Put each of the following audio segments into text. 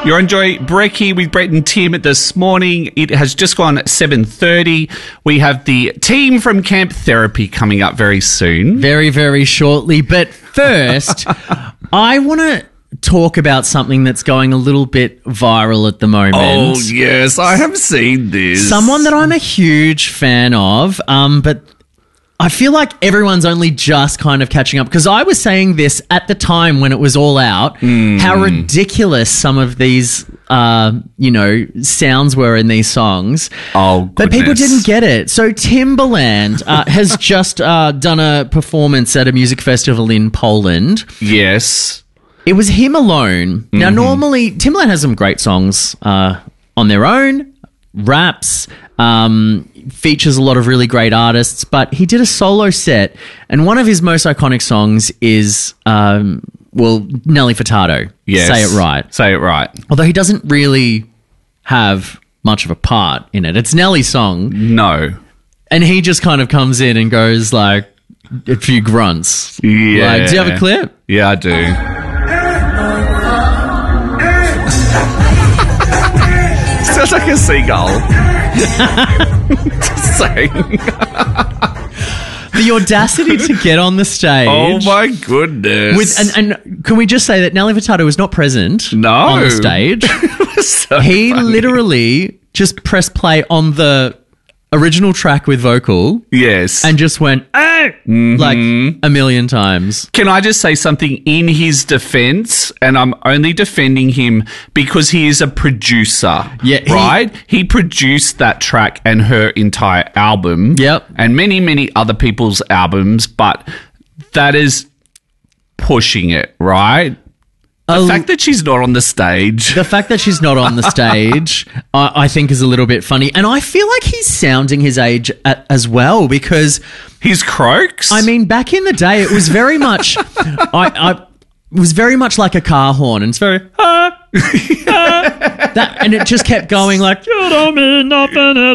You're on Joy Brecky with Brett and Tim this morning. It has just gone 7:30. We have the team from Camp Therapy coming up very soon. Very, very shortly. But first, I want to talk about something that's going a little bit viral at the moment. Oh, yes, I have seen this. Someone that I'm a huge fan of, but I feel like everyone's only just kind of catching up, because I was saying this at the time when it was all out, how ridiculous some of these, sounds were in these songs. Oh, goodness. But people didn't get it. So Timbaland has just done a performance at a music festival in Poland. Yes. It was him alone. Now, normally, Timbaland has some great songs on their own, raps, features a lot of really great artists, but he did a solo set, and one of his most iconic songs is, Nelly Furtado. Yes. Say It Right. Say It Right. Although he doesn't really have much of a part in it. It's Nelly's song. No. And he just kind of comes in and goes like a few grunts. Yeah. Like, do you have a clip? Yeah, I do. Sounds like a seagull. Just saying. The audacity to get on the stage. Oh my goodness. And can we just say that Nelly Furtado was not present on the stage. So he funny. literally just pressed play on the original track with vocal. Yes. And just went, like a million times. Can I just say something in his defense? And I'm only defending him because he is a producer. Yeah, right? He produced that track and her entire album. Yep. And many, many other people's albums, but that is pushing it, right? The fact that she's not on the stage. The fact that she's not on the stage, I think, is a little bit funny. And I feel like he's sounding his age as well, because His croaks? I mean, back in the day, it was very much, it was very much like a car horn, and it's very, that, and it just kept going like, you don't mean nothing at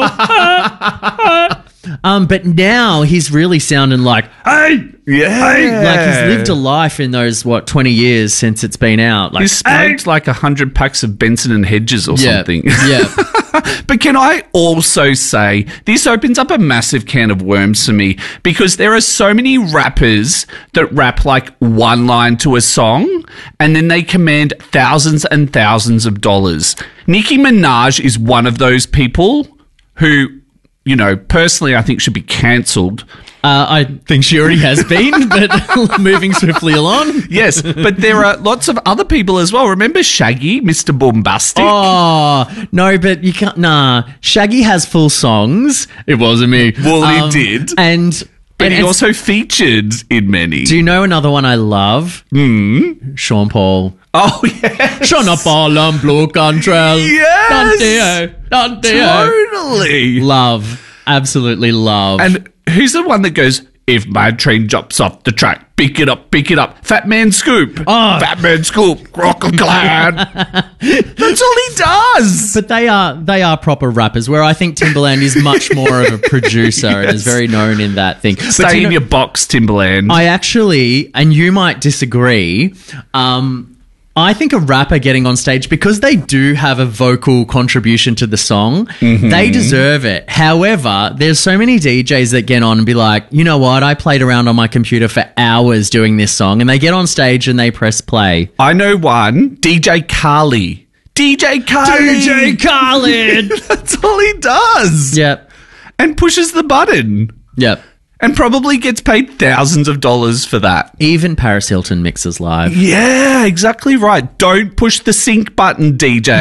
all. But now he's really sounding like, hey, yeah. like he's lived a life in those 20 years since it's been out. Like, He smoked like 100 packs of Benson and Hedges or something. Yeah. But can I also say, this opens up a massive can of worms for me, because there are so many rappers that rap like one line to a song and then they command thousands and thousands of dollars. Nicki Minaj is one of those people who, personally I think should be cancelled. I think she already has been, but moving swiftly along. Yes, but there are lots of other people as well. Remember Shaggy, Mr. Bombastic? Oh, no, but you can't. Nah, Shaggy has full songs. It wasn't me. Well, he did. But he also featured in many. Do you know another one I love? Sean Paul. Oh, yes. Sean Paul and Blue Control. Yes. Totally. Love. Absolutely love. And who's the one that goes, if my train jumps off the track, pick it up, pick it up. Fat Man Scoop. Oh. Fat Man Scoop. Rock Clan. That's all he does. But they are proper rappers, where I think Timbaland is much more of a producer and is very known in that thing. Stay in your box, Timbaland. I actually, and you might disagree, I think a rapper getting on stage, because they do have a vocal contribution to the song, they deserve it. However, there's so many DJs that get on and be like, you know what, I played around on my computer for hours doing this song, and they get on stage and they press play. I know one, DJ Khaled. DJ Khaled! That's all he does. Yep. And pushes the button. Yep. And probably gets paid thousands of dollars for that. Even Paris Hilton mixes live. Yeah, exactly right. Don't push the sync button,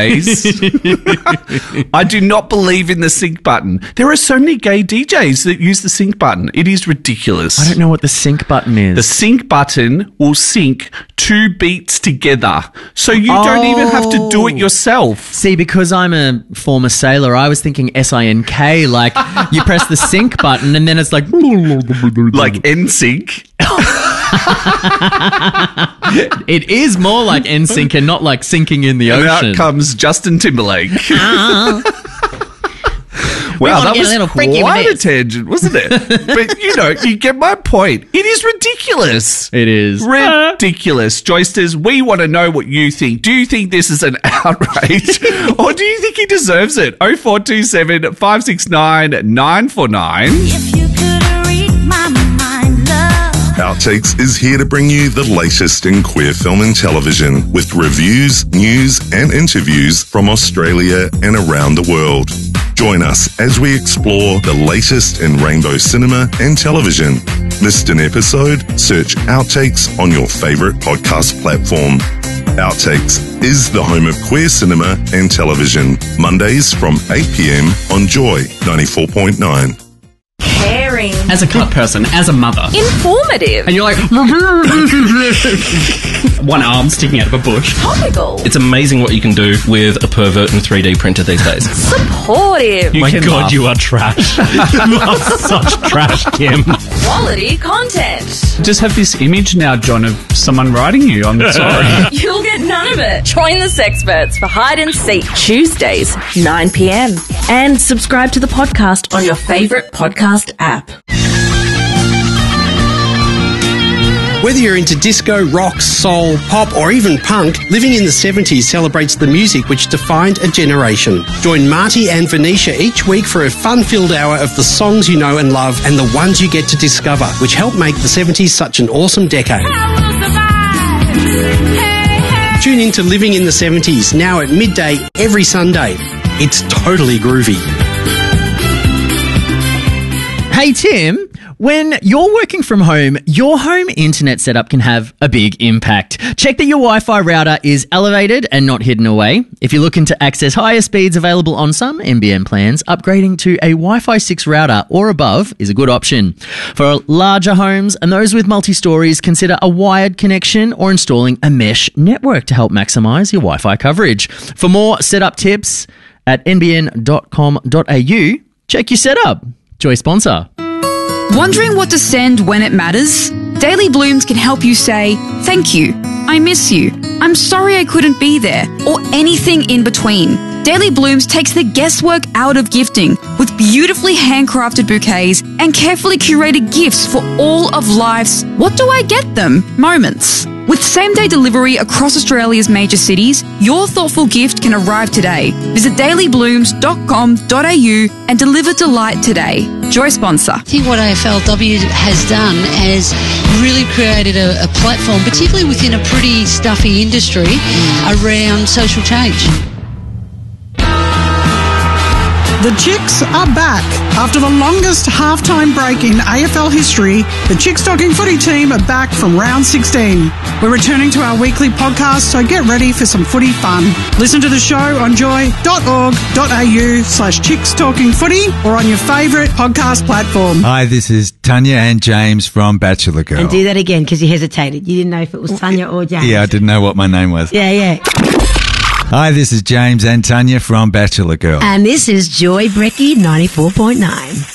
DJs. I do not believe in the sync button. There are so many gay DJs that use the sync button. It is ridiculous. I don't know what the sync button is. The sync button will sync 2 beats together. So you don't even have to do it yourself. See, because I'm a former sailor, I was thinking SINK, like you press the sync button and then it's like... Like NSYNC. It is more like NSYNC and not like sinking in the And ocean. out comes Justin Timberlake. Wow, wanna that get a was little freaky with quite a this. tangent, wasn't it? But, you get my point. It is ridiculous. It is. Ridiculous. Joysters, we want to know what you think. Do you think this is an outrage? Or do you think he deserves it? 0427 569 949. If you could read my mind, love. Outtakes is here to bring you the latest in queer film and television with reviews, news and interviews from Australia and around the world. Join us as we explore the latest in rainbow cinema and television. Missed an episode? Search Outtakes on your favourite podcast platform. Outtakes is the home of queer cinema and television. Mondays from 8 p.m. on Joy 94.9. Caring. As a cut person, as a mother. Informative. And you're like, one arm sticking out of a bush. Topical. It's amazing what you can do with a pervert and 3D printer these days. Supportive. My can God, laugh. you are trash. You are such trash, Kim. Quality content. Just have this image now, John, of someone writing you. I'm sorry. You'll get none of it. Join the Sexperts for Hide and Seek Tuesdays, 9 p.m. And subscribe to the podcast on your favourite podcast app. Whether you're into disco, rock, soul, pop, or even punk, Living in the 70s celebrates the music which defined a generation. Join Marty and Venetia each week for a fun-filled hour of the songs you know and love and the ones you get to discover, which help make the 70s such an awesome decade. Tune in to Living in the 70s, now at midday every Sunday. It's totally groovy. Hey, Tim, when you're working from home, your home internet setup can have a big impact. Check that your Wi-Fi router is elevated and not hidden away. If you're looking to access higher speeds available on some NBN plans, upgrading to a Wi-Fi 6 router or above is a good option. For larger homes and those with multi-stories, consider a wired connection or installing a mesh network to help maximize your Wi-Fi coverage. For more setup tips at nbn.com.au, check your setup. Joy sponsor. Wondering what to send when it matters? Daily Blooms can help you say, thank you, I miss you, I'm sorry I couldn't be there, or anything in between. Daily Blooms takes the guesswork out of gifting with beautifully handcrafted bouquets and carefully curated gifts for all of life's what do I get them moments. With same-day delivery across Australia's major cities, your thoughtful gift can arrive today. Visit dailyblooms.com.au and deliver delight today. Joy sponsor. I think what AFLW has done is really created a platform, particularly within a pretty stuffy industry, around social change. The Chicks are back. After the longest halftime break in AFL history, the Chicks Talking Footy team are back from round 16. We're returning to our weekly podcast, so get ready for some footy fun. Listen to the show on joy.org.au/Chicks Talking Footy or on your favourite podcast platform. Hi, this is Tanya and James from Bachelor Girl. And do that again because you hesitated. You didn't know if it was Tanya or James. Yeah, I didn't know what my name was. Yeah. Hi, this is James and Tanya from Bachelor Girl. And this is Joy Brecky 94.9.